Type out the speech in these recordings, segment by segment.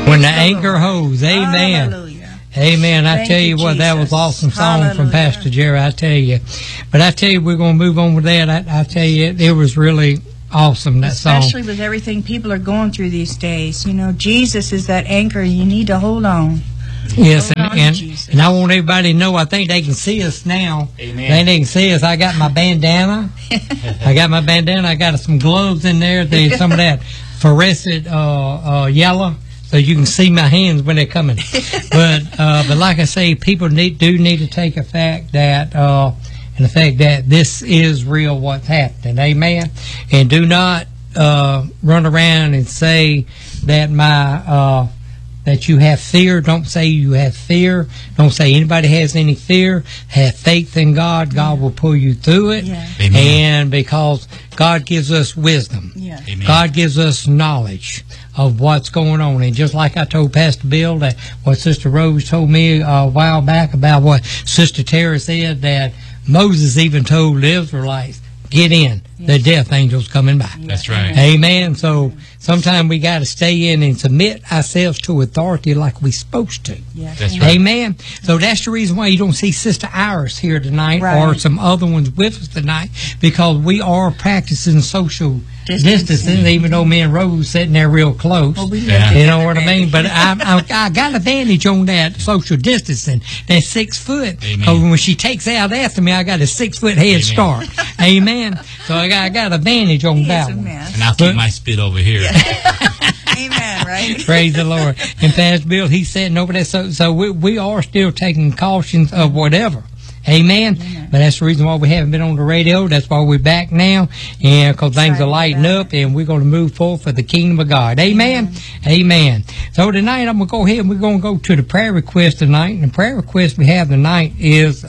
When the anchor holds. Amen. Hallelujah. Amen. I tell you what, that was awesome song from Pastor Jerry, I tell you. But I tell you, we're going to move on with that. I tell you, it was really awesome, that song. Especially with everything people are going through these days. You know, Jesus is that anchor you need to hold on. Yes, and I want everybody to know, I think they can see us now. Amen. They can see us. I got my bandana. I got some gloves in there. There's some of that fluorescent yellow, so you can see my hands when they're coming. But like I say, people do need to take a fact that and the fact that this is real, what's happening. Amen. And do not run around and say that that you have fear. Don't say you have fear. Don't say anybody has any fear. Have faith in God. God will pull you through it. Yeah. And because God gives us wisdom. Yeah. Amen. God gives us knowledge of what's going on. And just like I told Pastor Bill, that what Sister Rose told me a while back about what Sister Tara said, that Moses even told the Israelites, get in. The death angel's coming by. That's right. Amen. So sometimes we got to stay in and submit ourselves to authority like we're supposed to. Yes. That's right. Amen. So that's the reason why you don't see Sister Iris here tonight or some other ones with us tonight, because we are practicing social distancing, even though me and Rose sitting there real close. Well, you know what I mean? But I got advantage on that social distancing. That 6 foot. Because when she takes out after me, I got a 6 foot head start. Amen. So I got advantage on that one. And I'll keep my spit over here. Amen, right? Praise the Lord. And Pastor Bill, he's sitting over there. So we are still taking cautions of whatever. Amen. But that's the reason why we haven't been on the radio. That's why we're back now. And because things are lighting up and we're going to move forward for the kingdom of God. Amen. Amen. So tonight I'm going to go ahead and we're going to go to the prayer request tonight. And the prayer request we have tonight is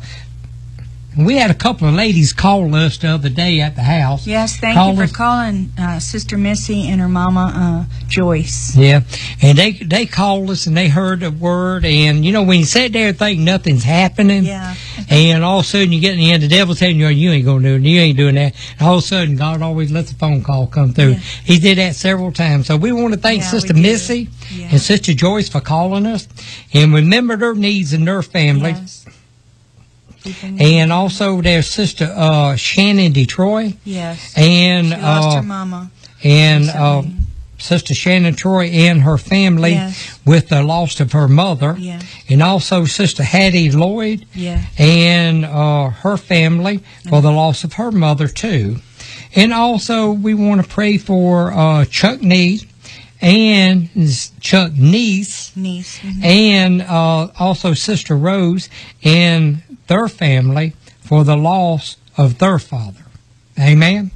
we had a couple of ladies call us the other day at the house. Yes, thank you for calling Sister Missy and her mama Joyce. Yeah, and they called us and they heard the word, and you know when you sit there and think nothing's happening, and all of a sudden you get in the end, the devil's telling you ain't gonna do it, you ain't doing that, and all of a sudden God always lets a phone call come through. Yeah. He did that several times, so we want to thank Sister Missy and Sister Joyce for calling us, and remember their needs and their family. Yes. And also there's Sister Shannon Detroit. Yes. And she lost her mama. And Sister Shannon Troy and her family with the loss of her mother. Yes. And also Sister Hattie Lloyd and her family for the loss of her mother too. And also we want to pray for Chuck Neese and Chuck Niece. And also Sister Rose and their family for the loss of their father. Amen.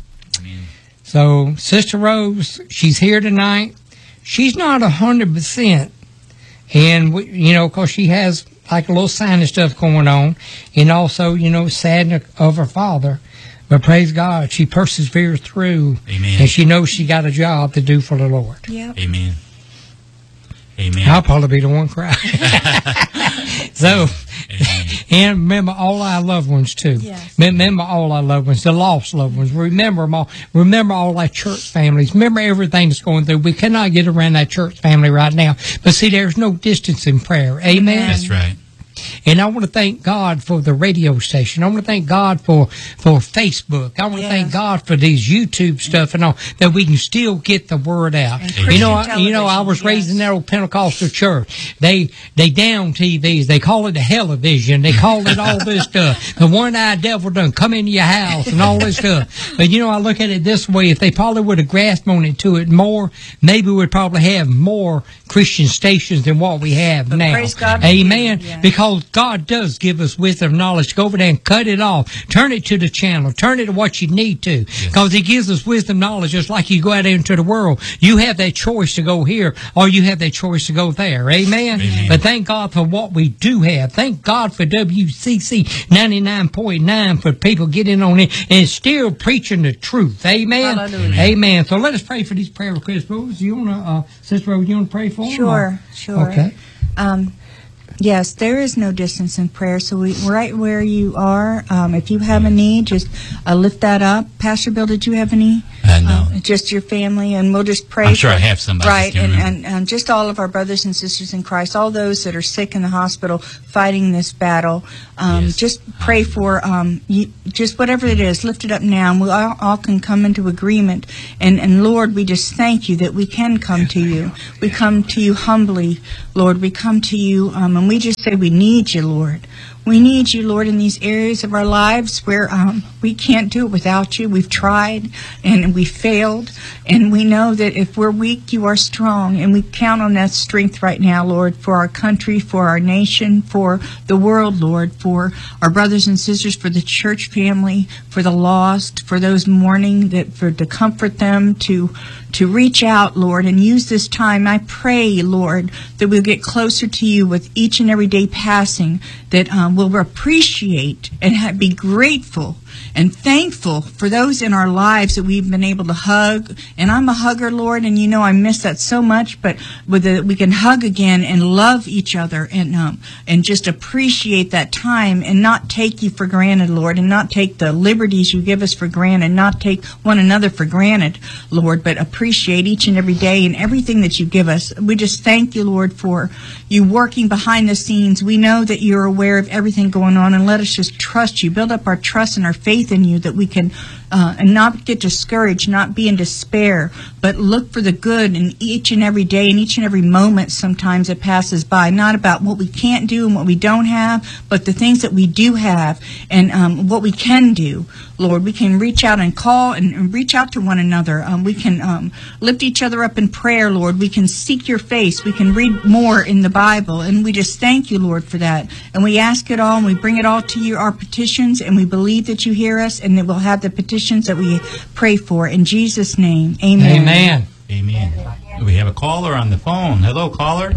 So Sister Rose, she's here tonight. She's not 100%, and because she has like a little sinus stuff going on, and also sadness of her father. But praise God, she perseveres through. Amen. And she knows she got a job to do for the Lord. Yep. Amen. Amen. I'll probably be the one crying. So, and remember all our loved ones too. Yes. Remember all our loved ones, the lost loved ones. Remember them all. Remember all our church families. Remember everything that's going through. We cannot get around that church family right now. But see, there's no distance in prayer. Amen. That's right. And I want to thank God for the radio station. I want to thank God for Facebook. I want to thank God for these YouTube stuff and all, that we can still get the word out. You know, I was raised in that old Pentecostal church. They down TVs. They call it the television. They call it all this stuff. The one-eyed devil done come into your house and all this stuff. But I look at it this way. If they probably would have grasped on it more, maybe we'd probably have more Christian stations than what we have now. Praise God. Amen. Yeah. Because God does give us wisdom and knowledge. Go over there and cut it off. Turn it to the channel. Turn it to what you need to. Because He gives us wisdom and knowledge just like you go out into the world. You have that choice to go here or you have that choice to go there. Amen? But thank God for what we do have. Thank God for WCC 99.9 for people getting on it and still preaching the truth. Amen? Hallelujah. Amen. So let us pray for these prayer requests. Rose, Sister Rose, you want to pray for them? Sure. Okay. Yes, there is no distance in prayer. So right where you are, if you have a need, just lift that up. Pastor Bill, did you have a need? I know. Just your family, and we'll just pray. I'm sure I have somebody. Right, and just all of our brothers and sisters in Christ, all those that are sick in the hospital fighting this battle. Just pray for just whatever it is, lift it up now, and we all can come into agreement. And Lord, we just thank you that we can come to you. We come to you humbly, Lord. We come to you, and we just say we need you, Lord. We need you, Lord, in these areas of our lives where we can't do it without you. We've tried and we failed, and we know that if we're weak, you are strong, and we count on that strength right now, Lord, for our country, for our nation, for the world, Lord, for our brothers and sisters, for the church family, for the lost, for those mourning, to comfort them, to reach out, Lord, and use this time. I pray, Lord, that we'll get closer to you with each and every day passing, that we'll appreciate and be grateful and thankful for those in our lives that we've been able to hug. And I'm a hugger, Lord, and you know I miss that so much, but we can hug again and love each other and just appreciate that time and not take you for granted, Lord, and not take the liberties you give us for granted, not take one another for granted, Lord, but appreciate each and every day and everything that you give us. We just thank you, Lord, for you working behind the scenes. We know that you're aware of everything going on, and let us just trust you. Build up our trust and our faith in you, that we can and not get discouraged, not be in despair, but look for the good in each and every day and each and every moment sometimes that passes by, not about what we can't do and what we don't have, but the things that we do have and what we can do. Lord, we can reach out and call and reach out to one another. We can lift each other up in prayer, Lord. We can seek your face. We can read more in the Bible. And we just thank you, Lord, for that. And we ask it all, and we bring it all to you, our petitions, and we believe that you hear us and that we'll have the petitions that we pray for. In Jesus' name, amen. Amen. Amen. We have a caller on the phone. Hello, caller.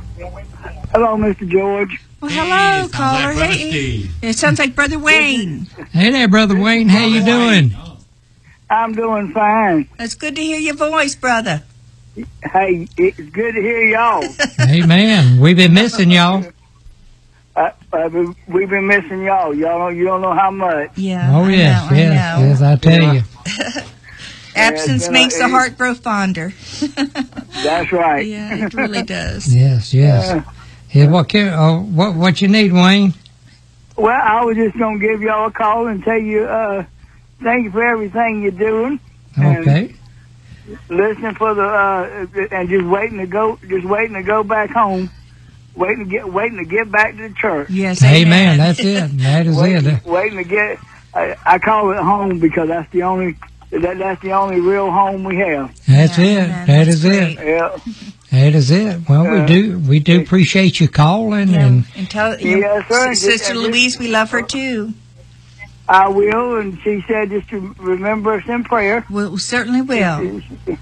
Hello, Mr. George. Well, hello, Hey, caller. like Hey, it sounds like Brother Wayne. Hey there, Brother Wayne. How you doing? I'm doing fine. It's good to hear your voice, brother. Hey, it's good to hear y'all. Amen. We've been missing y'all. We've been missing y'all. You don't know how much. Yeah. Oh, yes, I know. yes, I tell you. Absence makes the heart grow fonder. That's right. Yeah, it really does. Yes. Yeah, what you need, Wayne? Well, I was just going to give y'all a call and tell you thank you for everything you're doing. Okay. Listening for the and just waiting to go back home. Waiting to get back to the church. Yes, amen. That's it. That is it. Waiting to get. I call it home because that's the only real home we have. That's it. That is it. Yeah. That is it. Well, we do appreciate you calling and tell yes, sir. Sister Louise, we love her too. I will, and she said just to remember us in prayer. We certainly will.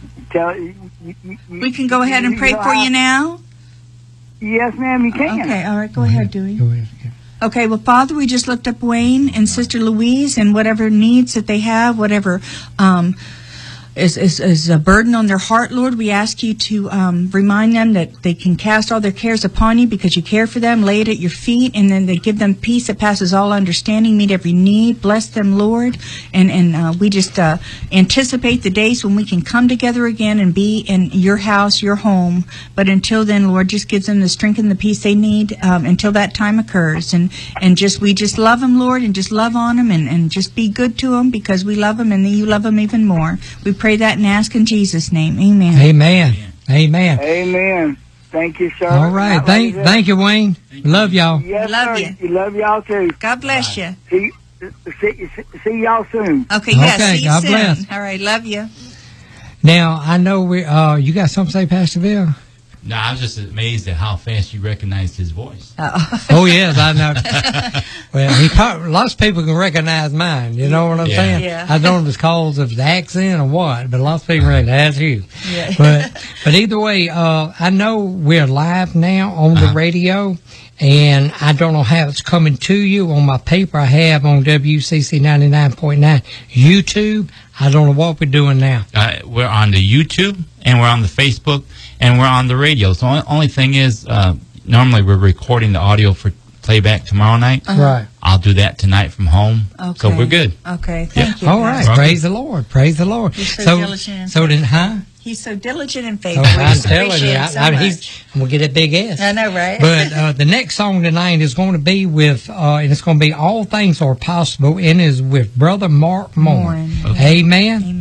We can go ahead and pray for you now. Yes, ma'am, you can. Okay, all right, go ahead, Dewey. Go ahead. Okay, well, Father, we just looked up Wayne and Sister Louise and whatever needs that they have, whatever is a burden on their heart, Lord. We ask you to remind them that they can cast all their cares upon you because you care for them, lay it at your feet, and then they give them peace that passes all understanding, meet every need. Bless them, Lord. And we just anticipate the days when we can come together again and be in your house, your home. But until then, Lord, just give them the strength and the peace they need until that time occurs. And we just love them, Lord, and just love on them and just be good to them because we love them and you love them even more. We pray that and ask in Jesus' name. Amen. Amen. Amen. Amen. Thank you, sir. All right. Thank you, Wayne. Love y'all. Yes, love sir. you. Love y'all too. God bless you. See y'all soon. Okay, yes. Okay, See you God soon. bless. All right, love you. Now, I know you got something to say, Pastor Bill? No, I was just amazed at how fast you recognized his voice. Oh, yes, I know. Well, lots of people can recognize mine. You know what I'm saying? Yeah. I don't know if it's because of the accent or what, but lots of people recognize you. Yeah. But either way, I know we're live now on the radio, and I don't know how it's coming to you. On my paper I have on WCC 99.9 YouTube. I don't know what we're doing now. We're on the YouTube, and we're on the Facebook, and we're on the radio. So the only thing is, normally we're recording the audio for playback tomorrow night. Right. I'll do that tonight from home. Okay. So we're good. Okay, thank you. All right, praise the Lord, praise the Lord. He's so diligent. So then, huh? He's so diligent and faithful. Oh, I'm telling you, I'm gonna get a big S. I know, right? But the next song tonight is going to be with, and it's going to be "All Things Are Possible," and is with Brother Mark Moore. Okay. Amen.